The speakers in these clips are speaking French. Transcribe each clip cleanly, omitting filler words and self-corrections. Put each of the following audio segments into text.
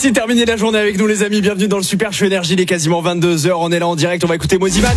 Merci de terminer la journée avec nous les amis. Bienvenue dans le Super Show Énergie. Il est quasiment 22h. On est là en direct. On va écouter Moziman.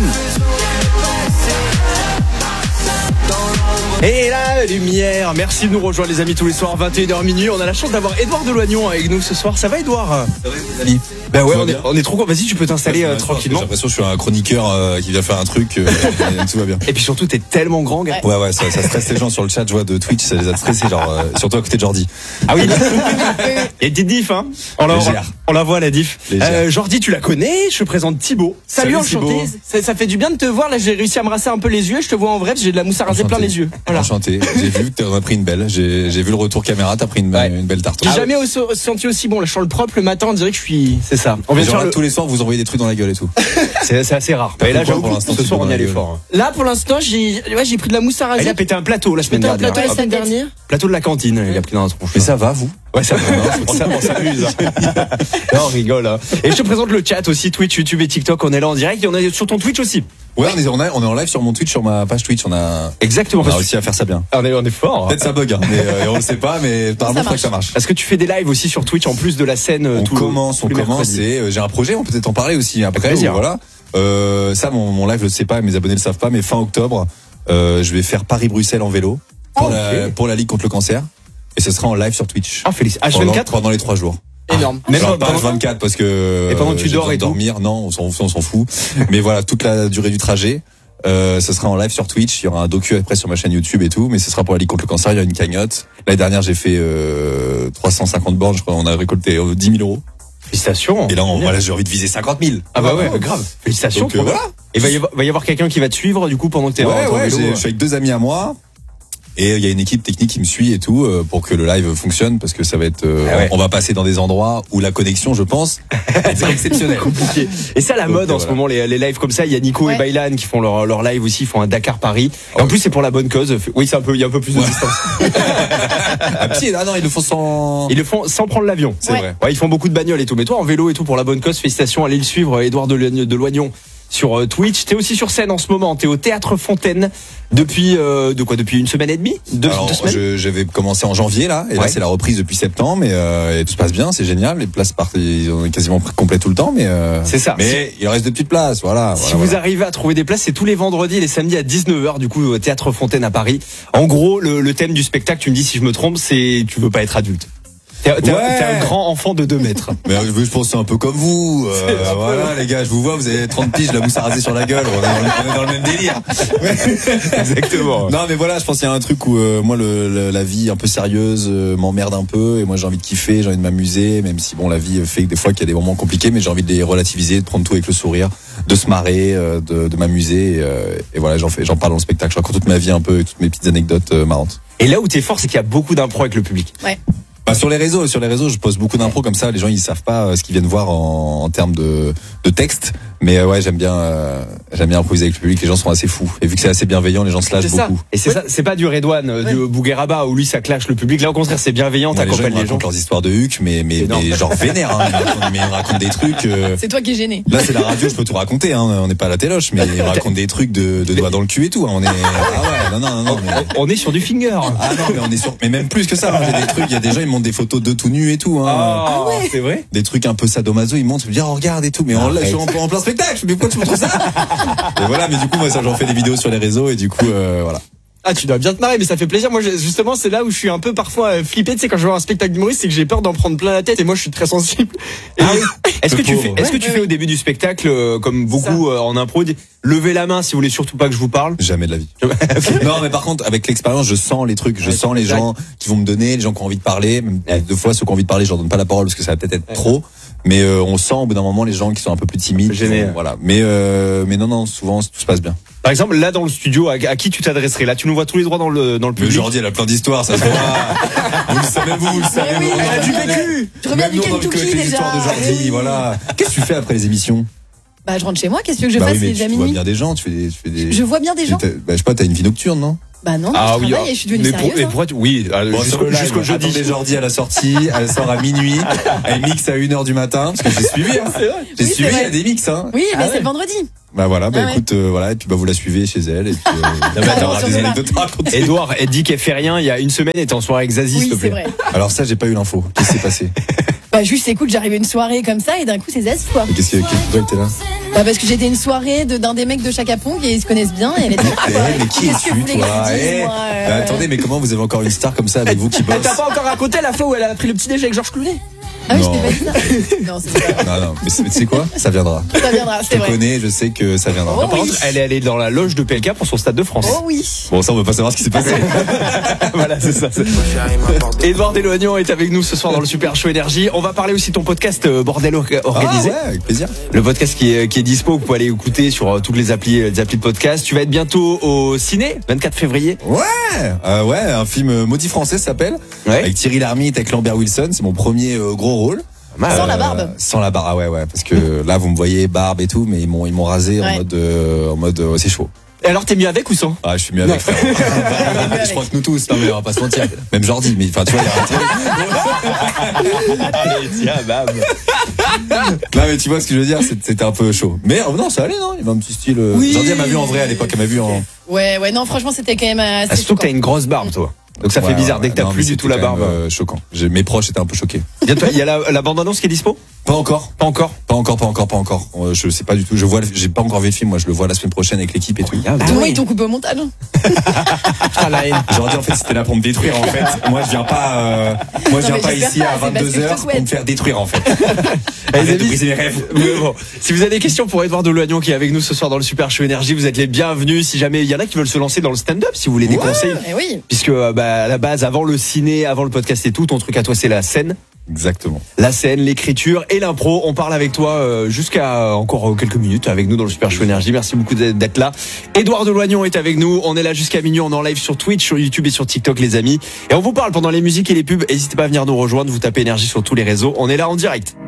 Et la lumière. Merci de nous rejoindre les amis tous les soirs 21h minuit. On a la chance d'avoir Edouard Deloignon avec nous ce soir. Ça va Edouard? Ça va les amis? Ben ouais, on est trop content. Vas-y, tu peux t'installer tranquillement. J'ai l'impression que je suis un chroniqueur qui vient faire un truc. Tout va bien. Et puis surtout, t'es tellement grand, gars. Ouais, ça stresse les gens sur le chat. Je vois de Twitch, ça les a stressés, surtout à côté de Jordi. Ah oui. Il y a une petite diff, hein. On la voit la diff. Jordi, tu la connais. Je te présente Thibaut. Salut, enchanté. Ça fait du bien de te voir. Là, j'ai réussi à me rasser un peu les yeux. Je te vois en vrai, parce que j'ai de la mousse à raser plein les yeux. Voilà. Enchanté. J'ai vu que t'en as pris une belle. J'ai vu le retour caméra. T'as pris une belle tarte. J'ai jamais senti aussi bon. Là, je sens le propre le matin. On dirait que je suis. C'est ça. On vient tous les soirs, vous envoyez des trucs dans la gueule et tout. C'est assez rare. Et là, j'avoue, pour l'instant, ce soir, on y allait fort. Là, pour l'instant, j'ai pris de la mousse à raser. Il a pété un plateau la semaine dernière. Plateau de la cantine. Il a pris dans la tronche. Mais ça va, vous? Ouais, ça va. On s'amuse. Non, on rigole. Et je te présente le chat aussi, Twitch, YouTube et TikTok. On est là en direct et on est sur ton Twitch aussi. Ouais, on est en live sur mon Twitch, sur ma page Twitch. Exactement. On a réussi à faire ça bien. On est fort. Peut-être ça bug, hein, mais on le sait pas, mais apparemment, il faut que ça marche. Est-ce que tu fais des lives aussi sur Twitch en plus de la scène? On commence. Et j'ai un projet, on peut peut-être en parler aussi après. Voilà. Ça, mon live, je le sais pas, mes abonnés le savent pas, mais fin octobre, je vais faire Paris-Bruxelles en vélo pour la Ligue contre le cancer. Et ce sera en live sur Twitch. Ah, félicitations. H24 pendant les 3 jours. Énorme. Même pas H24 parce que. Et pendant que tu dors et dormir, non, on s'en fout. Mais voilà, toute la durée du trajet. Ce sera en live sur Twitch. Il y aura un docu après sur ma chaîne YouTube et tout. Mais ce sera pour la Ligue contre le cancer. Il y a une cagnotte. L'année dernière, j'ai fait 350 bornes. Je crois on a récolté 10 000 euros. Félicitations. Et là, j'ai envie de viser 50 000. Ah bah ouais, grave. Félicitations. Donc, voilà. Et va y avoir quelqu'un qui va te suivre du coup pendant que t'es en vélo. Je suis avec 2 amis à moi. Et il y a une équipe technique qui me suit et tout pour que le live fonctionne parce que ça va être on va passer dans des endroits où la connexion, je pense, c'est exceptionnel. Compliqué. Et ça la mode en ce moment les lives comme ça, il y a Nico et Baylan qui font leur live aussi, ils font un Dakar Paris. Et en plus c'est pour la bonne cause. Oui, il y a un peu plus de distance. Non, ils le font sans prendre l'avion. C'est vrai. Ouais, ils font beaucoup de bagnoles et tout. Mais toi en vélo et tout pour la bonne cause, félicitations, allez le suivre Edouard Deloignon sur Twitch. T'es aussi sur scène en ce moment, t'es au Théâtre Fontaine depuis depuis une semaine et demie, deux semaines. J'avais commencé en janvier là, et là c'est la reprise depuis septembre, et tout se passe bien, c'est génial. Les places partent, on est quasiment complètes tout le temps, mais c'est ça. Mais il reste de petites places, voilà. Si vous arrivez à trouver des places, c'est tous les vendredis et les samedis à 19h, du coup au Théâtre Fontaine à Paris. En gros, le thème du spectacle, tu me dis si je me trompe, c'est tu veux pas être adulte. T'es un grand enfant de 2 mètres. Mais je pense que c'est un peu comme vous. Voilà, les gars, je vous vois, vous avez 30 piges, la mousse à raser sur la gueule. On est dans le même délire. Exactement. Non, mais voilà, je pense qu'il y a un truc où moi, la vie un peu sérieuse m'emmerde un peu. Et moi, j'ai envie de kiffer, j'ai envie de m'amuser. Même si, bon, la vie fait que des fois qu'il y a des moments compliqués, mais j'ai envie de les relativiser, de prendre tout avec le sourire, de se marrer, de m'amuser. Et voilà, j'en parle dans le spectacle. Je raconte toute ma vie un peu, et toutes mes petites anecdotes marrantes. Et là où t'es fort, c'est qu'il y a beaucoup d'impro avec le public. Ouais. Sur les réseaux, je poste beaucoup d'impro comme ça. Les gens ils savent pas ce qu'ils viennent voir en termes de texte, mais ouais j'aime bien improviser avec le public. Les gens sont assez fous et vu que c'est assez bienveillant, les gens se lâchent beaucoup. Et c'est ça, c'est pas du Redouane, du Bougueraba où lui ça clash le public. Là au contraire c'est bienveillant, t'accompagnes les gens. Ils racontent leurs histoires de huc, mais genre vénère. Ils racontent des trucs. C'est toi qui es gêné. Là c'est la radio, je peux tout raconter. On n'est pas à la téloche, mais ils racontent des trucs de doigts dans le cul et tout. On est non. On est sur du finger. Ah non, mais on est sur, mais même plus que ça. J'ai des trucs. Il y a des gens ils montent des photos de tout nu et tout. Ah ouais, c'est vrai. Des trucs un peu sadomaso, ils montent, je me dis regarde et tout, mais je suis en plein spectacle. Mais pourquoi tu montres ça? Et voilà, mais du coup moi ça j'en fais des vidéos sur les réseaux et du coup voilà. Ah, tu dois bien te marrer, mais ça fait plaisir. Moi, justement, c'est là où je suis un peu parfois flippé. Tu sais, quand je vois un spectacle d'humoriste, c'est que j'ai peur d'en prendre plein la tête. Et moi, je suis très sensible. Est-ce que tu fais au début du spectacle, comme beaucoup en impro, levez la main si vous voulez surtout pas que je vous parle? Jamais de la vie. Non, mais par contre, avec l'expérience, je sens les trucs, je sens les gens qui vont me donner, les gens qui ont envie de parler. Même deux fois, ceux qui ont envie de parler, je leur donne pas la parole parce que ça va peut-être être trop. Mais on sent au bout d'un moment les gens qui sont un peu plus timides. Voilà. Mais non, souvent tout se passe bien. Par exemple, là dans le studio, à qui tu t'adresserais? Là, tu nous vois tous les droits dans le public. Jordi, elle a plein d'histoires, ça se voit. Vous le savez, vous le savez. Oui, elle a du vécu. Tu reviens du Kentucky déjà. Les histoires de Jordi, voilà. Qu'est-ce que tu fais après les émissions? Bah, je rentre chez moi. Qu'est-ce que je fasse? C'est déjà minuit. Tu vois bien des gens. Tu fais des. Je vois bien des gens. Je sais pas, t'as une vie nocturne, non? Bah non, je travaille et je suis devenue sérieuse. Jusqu'au jeudi. J'attendais Jordi à la sortie, elle sort à minuit, elle mixe à 1h du matin, parce que j'ai suivi, J'ai suivi, il y a des mix, Oui, mais c'est le vendredi. Bah voilà, écoute, voilà, et puis vous la suivez chez elle, et puis t'auras des anecdotes à raconter. Edouard, elle dit qu'elle fait rien, il y a une semaine, elle était en soirée avec Zazie, s'il te plaît. C'est vrai. Alors ça, j'ai pas eu l'info. Qu'est-ce qui s'est passé? Bah juste écoute, j'arrive à une soirée comme ça et d'un coup c'est Zest quoi. Qu'est-ce que t'es là? Bah parce que j'étais une soirée d'un des mecs de Chaka Ponk et ils se connaissent bien et elle était mais qui es-tu toi? Attendez, mais comment vous avez encore une star comme ça avec vous qui bosse? T'as pas encore raconté la fois où elle a pris le petit déjeuner avec Georges Clooney? Ah oui, je t'ai pas dit ça. Non, c'est pas. Non, mais tu sais quoi? Ça viendra. Ça viendra, c'est vrai. Je te connais, je sais que ça viendra. Par contre, elle est allée dans la loge de PLK pour son Stade de France. Oh oui. Bon, ça, on veut pas savoir ce qui s'est passé. Voilà, c'est ça. Édouard Deloignan est avec nous ce soir dans le Super Show Énergie. On va parler aussi de ton podcast Bordel organisé. Ah ouais, avec plaisir. Le podcast qui est dispo, vous pouvez aller écouter sur toutes les applis de podcast. Tu vas être bientôt au ciné, 24 février. Ouais, un film Maudit Français s'appelle. Ouais. Avec Thierry Lhermitte, avec Lambert Wilson. C'est mon premier gros rôle. Sans la barbe. Sans la barbe, ouais, parce que là vous me voyez barbe et tout, mais ils m'ont rasé en mode c'est chaud. Et alors t'es mieux avec ou sans? Ah, je suis mieux avec. Je crois que nous tous, non mais on va pas se mentir. Même Jordi, mais enfin tu vois, il y a un truc. Allez, tiens, bam. Non mais tu vois ce que je veux dire, c'était un peu chaud. Mais non, ça allait, non, il y avait un petit style. Oui. Jordi elle m'a vu en vrai à l'époque, elle m'a vu en. Ouais, non, franchement c'était quand même assez. Surtout que t'as une grosse barbe, toi. Donc ça fait bizarre dès que t'as plus du tout la barbe. Choquant. Mes proches étaient un peu choqués. Il y a la bande-annonce qui est dispo? Pas encore. Je sais pas du tout. J'ai pas encore vu le film. Moi, je le vois la semaine prochaine avec l'équipe et tout. Ils t'ont coupé au montage. Putain, la haine. J'aurais dit en fait c'était là pour me détruire en fait. Moi, je viens pas ici à 22h pour me faire détruire en fait. Arrête de briser mes rêves. Bon. Si vous avez des questions pour Édouard Deloignan qui est avec nous ce soir dans le Super Show Énergie, vous êtes les bienvenus. Si jamais il y en a qui veulent se lancer dans le stand-up, si vous voulez des conseils. Oui. Puisque à la base, avant le ciné, avant le podcast et tout, ton truc à toi c'est la scène. Exactement. La scène, l'écriture et l'impro. On parle avec toi jusqu'à encore quelques minutes avec nous dans le Super Show Énergie. Merci beaucoup d'être là. Édouard Deloignan est avec nous. On est là jusqu'à minuit. On est en live sur Twitch, sur YouTube et sur TikTok, les amis. Et on vous parle pendant les musiques et les pubs. N'hésitez pas à venir nous rejoindre. Vous tapez Énergie sur tous les réseaux. On est là en direct.